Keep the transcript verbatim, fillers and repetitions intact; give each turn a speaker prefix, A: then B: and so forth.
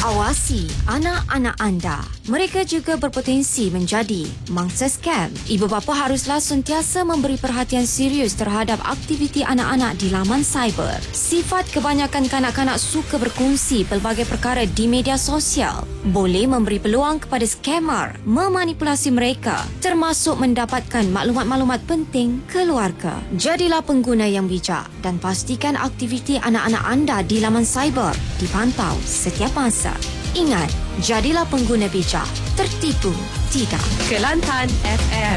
A: Awasi anak-anak anda. Mereka juga berpotensi menjadi mangsa skam. Ibu bapa haruslah sentiasa memberi perhatian serius terhadap aktiviti anak-anak di laman cyber. Sifat kebanyakan kanak-kanak suka berkongsi pelbagai perkara di media sosial boleh memberi peluang kepada scammer memanipulasi mereka, termasuk mendapatkan maklumat-maklumat penting keluarga. Jadilah pengguna yang bijak dan pastikan aktiviti anak-anak anda di laman cyber dipantau setiap masa. Ingat, jadilah pengguna bijak, tertipu tidak.
B: Kelantan F M.